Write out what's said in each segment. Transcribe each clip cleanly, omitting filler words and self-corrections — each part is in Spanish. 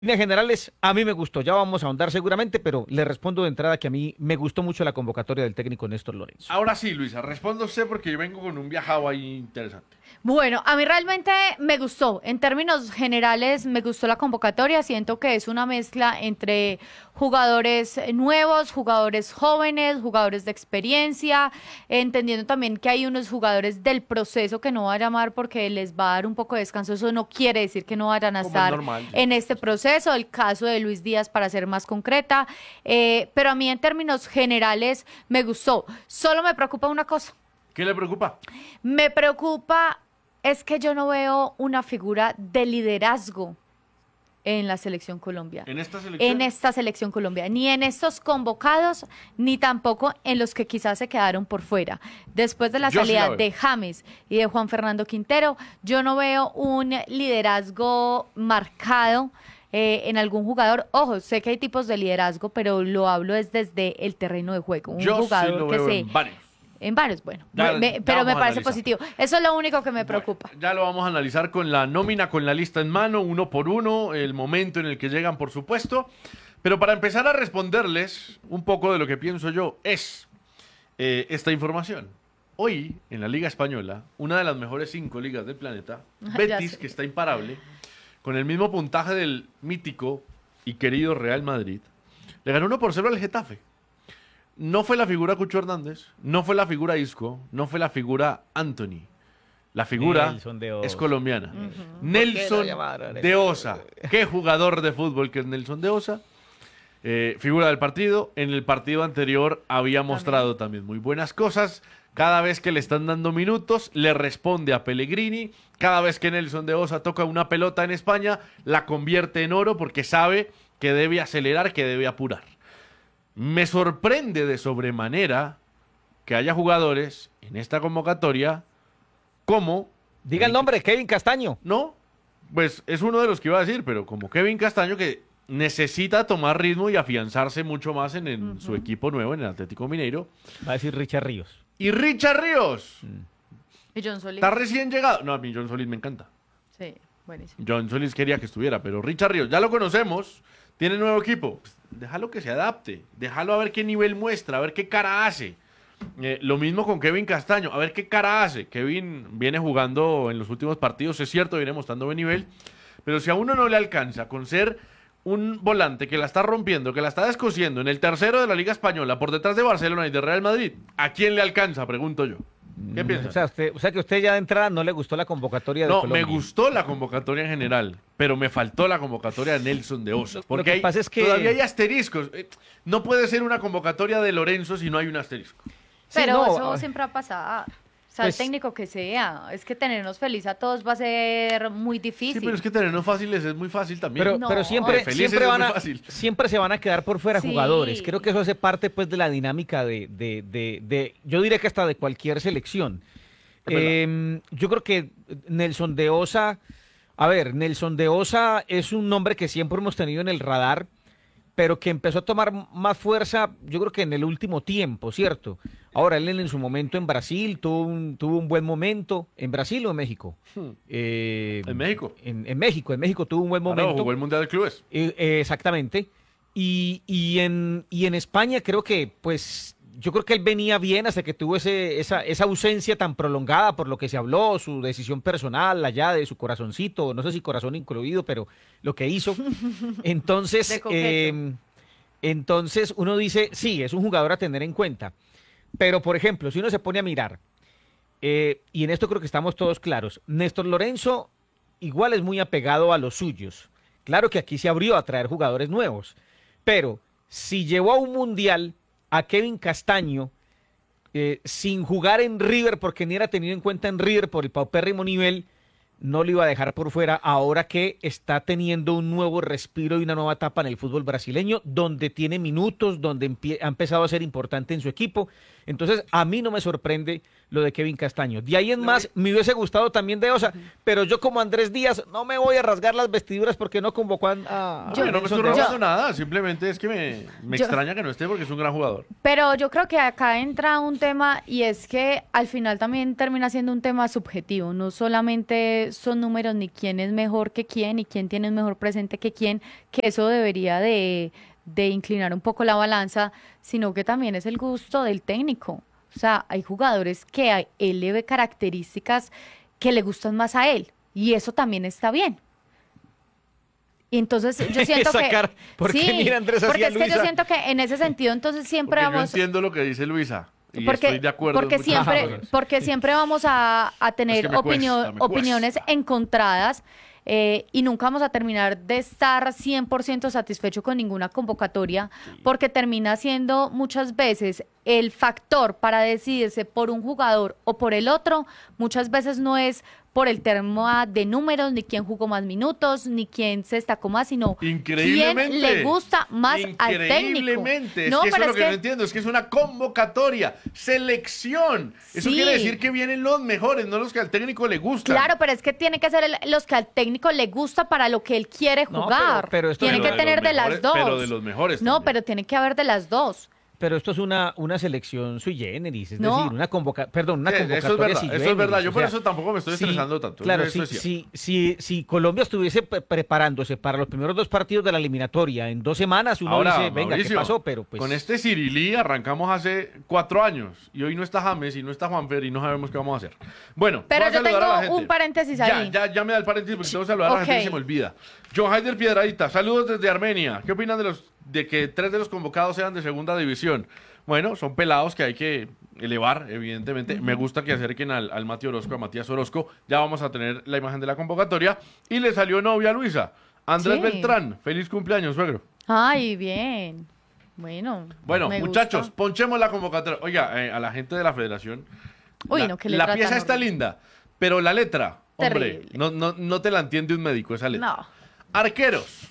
líneas generales, a mí me gustó. Ya vamos a ahondar seguramente, pero le respondo de entrada que a mí me gustó mucho la convocatoria del técnico Néstor Lorenzo. Ahora sí, Luisa, responda usted porque yo vengo con un viajado ahí interesante. Bueno, a mí realmente me gustó. En términos generales, me gustó la convocatoria. Siento que es una mezcla entre jugadores nuevos, jugadores jóvenes, jugadores de experiencia, entendiendo también que hay unos jugadores del proceso que no va a llamar porque les va a dar un poco de descanso. Eso no quiere decir que no vayan a Como es estar normal, sí. en este proceso. El caso de Luis Díaz, para ser más concreta. Pero a mí en términos generales me gustó. Solo me preocupa una cosa. ¿Qué le preocupa? Me preocupa es que yo no veo una figura de liderazgo en la selección Colombia. ¿En esta selección? En esta selección Colombia, ni en estos convocados, ni tampoco en los que quizás se quedaron por fuera. Después de la Yo sí la salida veo. de James y de Juan Fernando Quintero, yo no veo un liderazgo marcado en algún jugador. Ojo, sé que hay tipos de liderazgo, pero lo hablo es desde el terreno de juego. Un Yo sí jugador lo que veo se... en varios. En varios, bueno, Ya- pero ya me vamos a parece analizar. positivo. Eso es lo único que me preocupa. Bueno, ya lo vamos a analizar con la nómina, con la lista en mano, uno por uno, el momento en el que llegan, por supuesto. Pero para empezar a responderles un poco de lo que pienso yo es esta información. Hoy, en la Liga Española, una de las mejores 5 ligas del planeta, Ya Betis, sé. que está imparable, con el mismo puntaje del mítico y querido Real Madrid, le ganó 1-0 al Getafe. No fue la figura Cucho Hernández, no fue la figura Isco, no fue la figura Anthony. La figura Nelson de Osa. es colombiana. ¿Por qué Nelson lo llamaron de Osa. Qué jugador de fútbol que es Nelson de Osa. Figura del partido. En el partido anterior había mostrado también muy buenas cosas. Cada vez que le están dando minutos, le responde a Pellegrini. Cada vez que Nelson de Osa toca una pelota en España, la convierte en oro porque sabe que debe acelerar, que debe apurar. Me sorprende de sobremanera que haya jugadores en esta convocatoria como... Diga el nombre, Kevin Castaño. No, pues es uno de los que iba a decir, pero como Kevin Castaño que necesita tomar ritmo y afianzarse mucho más en su equipo nuevo, en el Atlético Mineiro. Va a decir Richard Ríos. Y Richard Ríos, Y John Solís. está recién llegado. No, a mí John Solís me encanta. Sí, buenísimo. John Solís quería que estuviera, pero Richard Ríos, ya lo conocemos, tiene nuevo equipo. Pues, déjalo que se adapte, déjalo a ver qué nivel muestra, a ver qué cara hace. Lo mismo con Kevin Castaño, a ver qué cara hace. Kevin viene jugando en los últimos partidos, es cierto, viene mostrando buen nivel, pero si a uno no le alcanza con ser un volante que la está rompiendo, que la está descosiendo en el tercero de la Liga Española, por detrás de Barcelona y de Real Madrid, ¿a quién le alcanza? Pregunto yo. ¿Qué piensa? O sea que usted ya de entrada no le gustó la convocatoria de No, Colombia. me gustó la convocatoria en general, pero me faltó la convocatoria de Nelson de Osa. Porque que pasa es que- todavía hay asteriscos. No puede ser una convocatoria de Lorenzo si no hay un asterisco. Sí, Pero no, eso a- siempre va a pasar. O sea, Pues- el técnico que sea. Es que tenernos feliz a todos va a ser muy Sí, difícil. pero es que tenernos fáciles es muy fácil también. Pero, No. pero siempre, Felices siempre, es van muy a, fácil. siempre se van a quedar por fuera Sí. jugadores. Creo que eso hace parte pues de la dinámica yo diría que hasta de cualquier selección. Es verdad. Yo creo que Nelson de Osa, a ver, Nelson de Osa es un nombre que siempre hemos tenido en el radar, pero que empezó a tomar más fuerza, yo creo que en el último tiempo, ¿cierto? Ahora, él en su momento en Brasil tuvo un buen momento. ¿En Brasil o en México? En México. En México tuvo un buen Claro, momento. jugó el Mundial de Clubes. Exactamente. Y en España creo que, pues, yo creo que él venía bien hasta que tuvo esa ausencia tan prolongada por lo que se habló, su decisión personal allá de su corazoncito, no sé si corazón incluido, pero lo que hizo. Entonces, De coqueto. entonces uno dice, sí, es un jugador a tener en cuenta. Pero, por ejemplo, si uno se pone a mirar, y en esto creo que estamos todos claros, Néstor Lorenzo igual es muy apegado a los suyos. Claro que aquí se abrió a traer jugadores nuevos, pero si llevó a un mundial a Kevin Castaño sin jugar en River, porque ni era tenido en cuenta en River por el paupérrimo nivel, no lo iba a dejar por fuera ahora que está teniendo un nuevo respiro y una nueva etapa en el fútbol brasileño, donde tiene minutos, donde ha empezado a ser importante en su equipo. Entonces, a mí no me sorprende lo de Kevin Castaño. De ahí en más, me hubiese gustado también de Osa, pero yo como Andrés Díaz no me voy a rasgar las vestiduras porque no convocó a Yo no me Nelson estoy de Osa. robando nada, simplemente es que me Yo- extraña que no esté porque es un gran jugador. Pero yo creo que acá entra un tema y es que al final también termina siendo un tema subjetivo. No solamente son números ni quién es mejor que quién y quién tiene un mejor presente que quién, que eso debería de inclinar un poco la balanza, sino que también es el gusto del técnico. O sea, hay jugadores que él le ve características que le gustan más a él y eso también está bien. Y entonces yo siento Sacar, que ¿por qué mira Andrés porque hacia es que yo Luisa? siento que en ese sentido entonces siempre Porque yo vamos entiendo lo que dice Luisa y estoy de acuerdo en porque muchas siempre cosas. porque siempre vamos a tener Es que me cuesta, me opiniones cuesta. encontradas y nunca vamos a terminar de estar 100% satisfecho con ninguna convocatoria porque termina siendo muchas veces el factor para decidirse por un jugador o por el otro, muchas veces no es por el tema de números, ni quién jugó más minutos, ni quién se destacó más, sino quién Increíblemente. le gusta más al técnico. Increíblemente. Es No, que eso pero es lo que no entiendo. Es que es una convocatoria, selección. Eso Sí. quiere decir que vienen los mejores, no los que al técnico le gustan. Claro, pero es que tiene que ser los que al técnico le gusta para lo que él quiere No, jugar. pero esto tiene de que los tener de las mejores, dos. pero de los mejores No, también. pero tiene que haber de las dos. Pero esto es una selección sui generis, es No. decir, una Sí, convocatoria eso es sui verdad, generis. eso es verdad. Yo o por sea, eso tampoco me estoy sí, estresando tanto. Claro, Eso es cierto. si Colombia estuviese preparándose para los primeros 2 partidos de la eliminatoria en 2 semanas, uno Ahora, dice, venga, Mauricio, ¿qué pasó? Pero pues con este Cirilí arrancamos hace 4 años y hoy no está James y no está Juanfer y no sabemos qué vamos a hacer. Bueno, Pero voy a yo saludar a la tengo un gente. paréntesis Ya, ahí. ya me da el paréntesis porque tengo que saludar a la gente y Ok. se me olvida. John Haider Piedradita, saludos desde Armenia. ¿Qué opinan de que 3 de los convocados sean de segunda división? Bueno, son pelados que hay que elevar, evidentemente. Me gusta que acerquen al Mati Orozco, a Matías Orozco. Ya vamos a tener la imagen de la convocatoria. Y le salió novia a Luisa. Andrés Sí. Beltrán, feliz cumpleaños, suegro. Ay, bien. Bueno, Bueno, me muchachos, gusta. ponchemos la convocatoria. Oiga, a la gente de la federación. Uy, la, no, qué letra la pieza tan está horrible. linda, pero la letra, hombre, Terrible. no te la entiende un médico esa letra. No. Arqueros.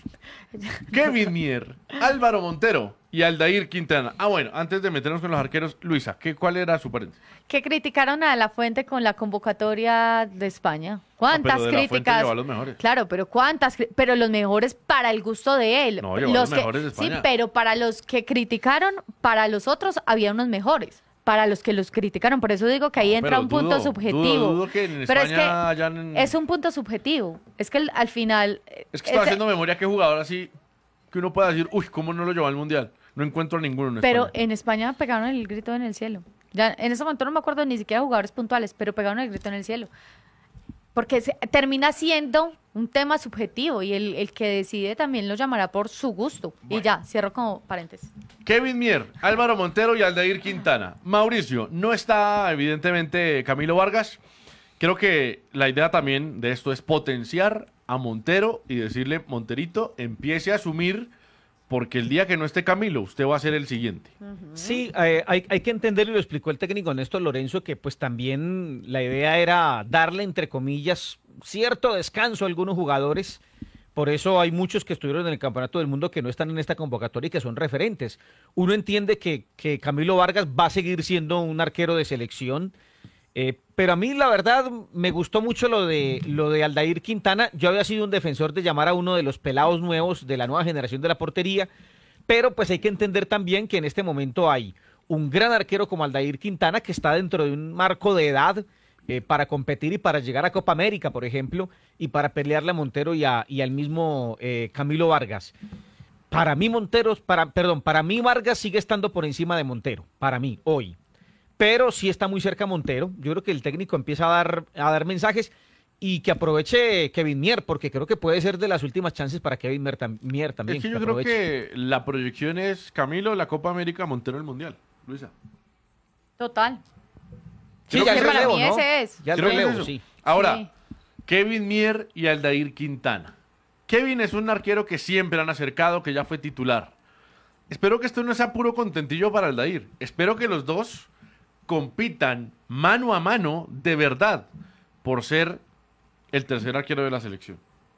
Kevin Mier, Álvaro Montero y Aldair Quintana. Ah, bueno, antes de meternos con los arqueros, Luisa, ¿cuál era su paréntesis? Que criticaron a La Fuente con la convocatoria de España. ¿Cuántas pero De La Fuente críticas? llevó a los mejores. Claro, pero pero los mejores para el gusto de él. No, llevó a los mejores de España. Sí, pero para los que criticaron, para los otros había unos mejores. Para los que los criticaron, por eso digo que ahí entra pero un punto dudo, subjetivo. dudo que en pero España es que hayan- es un punto subjetivo. Es que al final Es que estaba haciendo memoria qué jugador así que uno pueda decir, uy, ¿cómo no lo llevó al Mundial? No encuentro a ninguno en pero España. en España pegaron el grito en el cielo. Ya en ese momento no me acuerdo ni siquiera de jugadores puntuales, pero pegaron el grito en el cielo. Porque termina siendo un tema subjetivo y el que decide también lo llamará por su gusto. Y Bueno. ya, cierro como paréntesis. Kevin Mier, Álvaro Montero y Aldair Quintana. Mauricio, no está evidentemente Camilo Vargas. Creo que la idea también de esto es potenciar a Montero y decirle, Monterito, empiece a asumir porque el día que no esté Camilo, usted va a ser el siguiente. sí, hay que entenderlo y lo explicó el técnico Néstor Lorenzo, que pues también la idea era darle, entre comillas, cierto descanso a algunos jugadores. Por eso hay muchos que estuvieron en el Campeonato del Mundo que no están en esta convocatoria y que son referentes. Uno entiende que Camilo Vargas va a seguir siendo un arquero de selección, pero a mí la verdad me gustó mucho lo de Aldair Quintana. Yo había sido un defensor de llamar a uno de los pelados nuevos de la nueva generación de la portería, pero pues hay que entender también que en este momento hay un gran arquero como Aldair Quintana que está dentro de un marco de edad para competir y para llegar a Copa América, por ejemplo, y para pelearle a Montero y al mismo Camilo Vargas. Para mí para mí Vargas sigue estando por encima de Montero, para mí, hoy. Pero sí está muy cerca Montero. Yo creo que el técnico empieza a dar mensajes y que aproveche Kevin Mier, porque creo que puede ser de las últimas chances para Kevin Mier también. Es que yo creo que la proyección es Camilo, la Copa América, Montero, el Mundial. Luisa. Total. Sí, Creo ya que el para relevo, mí ¿no? ese es. Ya el Creo que es relevo, eso. sí. Ahora, Sí. Kevin Mier y Aldair Quintana. Kevin es un arquero que siempre han acercado, que ya fue titular. Espero que esto no sea puro contentillo para Aldair. Espero que los dos compitan mano a mano de verdad por ser el tercer arquero de la selección.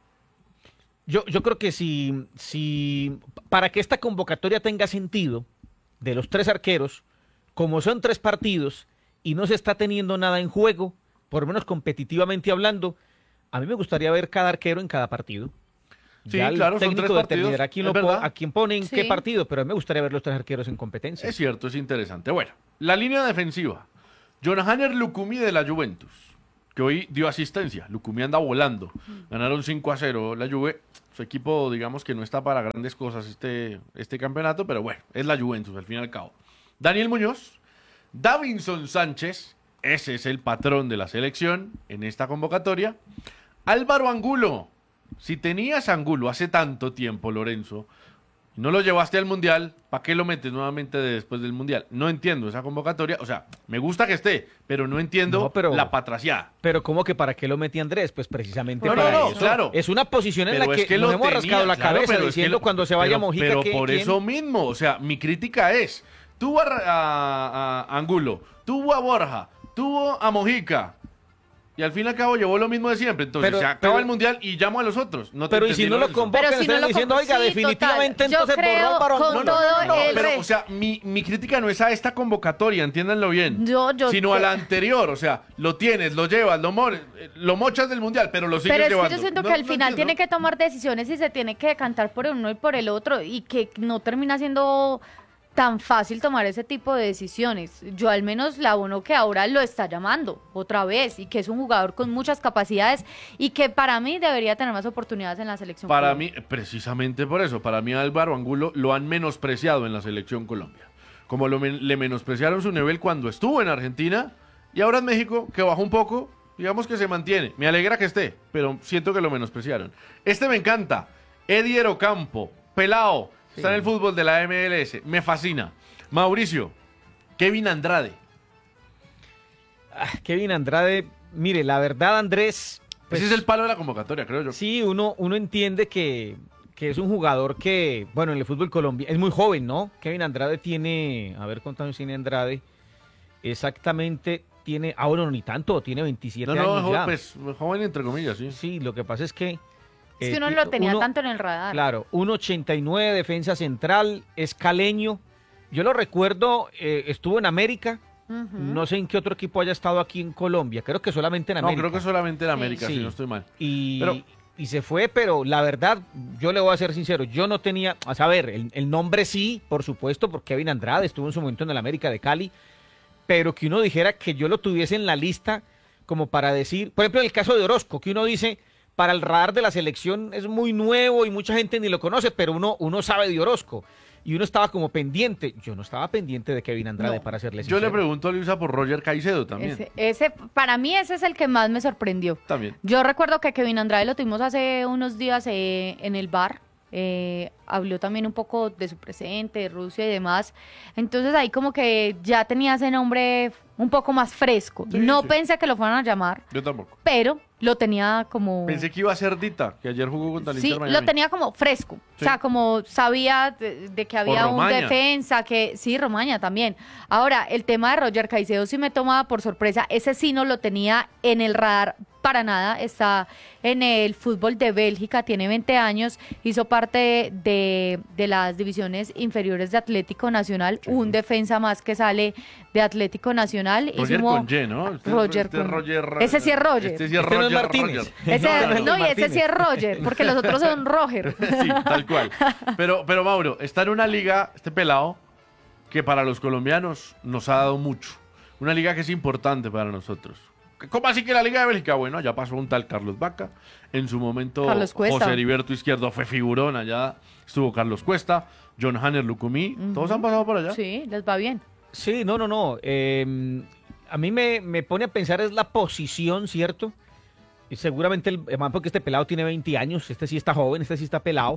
Yo creo que para que esta convocatoria tenga sentido, de los 3 arqueros, como son 3 partidos y no se está teniendo nada en juego, por lo menos competitivamente hablando, a mí me gustaría ver cada arquero en cada partido. Sí, Ya el claro, son 3 técnico partidos, determinará es verdad. a quién pone en qué Sí. partido, pero a mí me gustaría ver los 3 arqueros en competencia. Es cierto, es interesante. Bueno, la línea defensiva. Johanner Lucumí de la Juventus, que hoy dio asistencia. Lucumí anda volando. Ganaron 5-0 la Juve. Su equipo, digamos que no está para grandes cosas este campeonato, pero bueno, es la Juventus al fin y al cabo. Daniel Muñoz, Davinson Sánchez, ese es el patrón de la selección en esta convocatoria. Álvaro Angulo. Si tenías a Angulo hace tanto tiempo, Lorenzo, y no lo llevaste al Mundial, ¿para qué lo metes nuevamente después del Mundial? No entiendo esa convocatoria. O sea, me gusta que esté, pero no entiendo No, pero- la patraciada. Pero ¿cómo que para qué lo metí Andrés? Pues precisamente No, para no, eso. claro. Es una posición en Pero la es que, que nos lo hemos tenía, rascado la claro, cabeza pero es que diciendo lo- cuando se vaya Mojica Pero que por quién- eso mismo, o sea, mi crítica es, tuvo a Angulo, tuvo a Borja, tuvo a Mojica, y al fin y al cabo llevó lo mismo de siempre. Entonces Pero- se acaba pero- el Mundial y llamo a los otros. No te Pero y entendí, si no lo Lorenzo. convocan, Pero si no están lo diciendo, con- oiga, sí, definitivamente total. Yo entonces creo borró para con todo el Pero, re- o sea, mi crítica no es a esta convocatoria, entiéndanlo bien, Yo sino a creo- la anterior. O sea, lo tienes, lo llevas, lo mochas del Mundial, pero lo sigues Pero es que llevando. yo siento No- que al no final entiendo. tiene que tomar decisiones y se tiene que decantar por el uno y por el otro y que no termina siendo tan fácil tomar ese tipo de decisiones. Yo al menos la uno que ahora lo está llamando otra vez y que es un jugador con muchas capacidades y que para mí debería tener más oportunidades en la selección. Para Colombia. mí, precisamente por eso, para mí a Álvaro Angulo lo han menospreciado en la selección Colombia. Como le menospreciaron su nivel cuando estuvo en Argentina y ahora en México, que bajó un poco, digamos que se mantiene. Me alegra que esté, pero siento que lo menospreciaron. Este me encanta, Edier Ocampo, pelao, está en el fútbol de la MLS, me fascina. Mauricio, Kevin Andrade. Kevin Andrade, mire, la verdad, Andrés, pues, Ese es el palo de la convocatoria, creo yo. sí, uno entiende que es un jugador que, bueno, en el fútbol colombiano, es muy joven, ¿no? Kevin Andrade tiene, a ver cuántos años tiene Andrade, exactamente tiene, bueno, ni tanto, tiene 27 No, años ya. pues joven entre comillas, sí. Sí, lo que pasa es que... Es que uno lo tenía tanto en el radar. Claro, 1.89, defensa central, es caleño. Yo lo recuerdo, estuvo en América, Ujú. no sé en qué otro equipo haya estado aquí en Colombia, creo que solamente en No, América. creo que solamente en América, Sí. si no estoy mal. Y, Pero- y se fue, pero la verdad, yo le voy a ser sincero, yo no tenía, a saber, el nombre sí, por supuesto, porque Kevin Andrade estuvo en su momento en el América de Cali, pero que uno dijera que yo lo tuviese en la lista como para decir, por ejemplo, en el caso de Orozco, que uno dice, para el radar de la selección es muy nuevo y mucha gente ni lo conoce, pero uno sabe de Orozco. Y uno estaba como pendiente. Yo no estaba pendiente de Kevin Andrade, No. para serle Yo sincero. le pregunto a Luisa por Roger Caicedo también. Para mí ese es el que más me sorprendió. También. Yo recuerdo que Kevin Andrade lo tuvimos hace unos días en el bar. Habló también un poco de su presente, de Rusia y demás. Entonces ahí como que ya tenía ese nombre un poco más fresco. Sí, No sí. pensé que lo fueran a llamar, Yo tampoco. pero lo tenía como... Pensé que iba a ser Dita, que ayer jugó contra el Sí, Inter Miami. lo tenía como fresco. Sí. O sea, como sabía de que había un Romaña. defensa, que sí, Romaña también. Ahora, el tema de Roger Caicedo sí me tomaba por sorpresa. Ese sí no lo tenía en el radar para nada. Está en el fútbol de Bélgica, tiene 20 años, hizo parte de las divisiones inferiores de Atlético Nacional, Sí. un defensa más que sale de Atlético Nacional. Roger Hicimos- con Y, ¿no? Roger este es con- Roger. Ese sí es Roger. Este sí es Este no Roger es Martínez. Roger. Ese, No, no, y ese Martínez. sí es Roger, porque los otros son Roger. Sí, tal cual. Pero Mauro, está en una liga, este pelado, que para los colombianos nos ha dado mucho. Una liga que es importante para nosotros. ¿Cómo así que la Liga de Bélgica? Bueno, ya pasó un tal Carlos Vaca. En su momento, Carlos Cuesta. José Heriberto Izquierdo fue figurón allá. Estuvo Carlos Cuesta, John Hanner Lucumí. Todos han pasado por allá. Sí, les va bien. Sí, no. A mí me pone a pensar es la posición, ¿cierto? Y seguramente, además porque este pelado tiene 20 años, este sí está joven, este sí está pelado.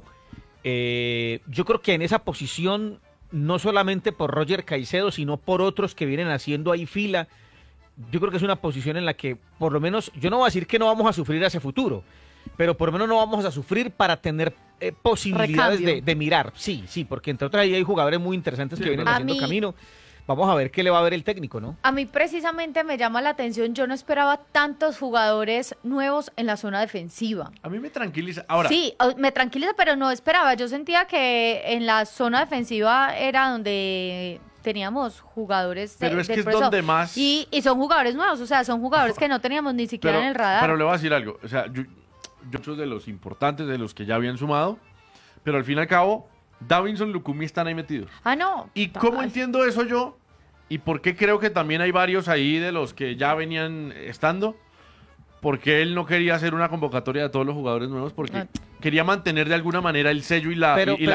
Yo creo que en esa posición, no solamente por Roger Caicedo, sino por otros que vienen haciendo ahí fila, yo creo que es una posición en la que, por lo menos, yo no voy a decir que no vamos a sufrir hacia futuro, pero por lo menos no vamos a sufrir para tener posibilidades Recambio. de mirar. Sí, porque entre otras ahí hay jugadores muy interesantes Sí, que vienen a haciendo mí- camino. Vamos a ver qué le va a ver el técnico, ¿no? A mí precisamente me llama la atención, yo no esperaba tantos jugadores nuevos en la zona defensiva. A mí me tranquiliza. Ahora, Sí, me tranquiliza, pero no esperaba. Yo sentía que en la zona defensiva era donde teníamos jugadores Pero es que del es proceso. donde más- Y son jugadores nuevos, o sea, son jugadores que no teníamos ni siquiera en el radar. Pero le voy a decir algo. O sea, yo muchos de los importantes, de los que ya habían sumado, pero al fin y al cabo, Davinson, Lucumí están ahí metidos. Ah, no. ¿Y total. cómo entiendo eso yo? ¿Y por qué creo que también hay varios ahí de los que ya venían estando? Porque él no quería hacer una convocatoria de todos los jugadores nuevos, porque Ah. quería mantener de alguna manera el sello y la, Pero- y la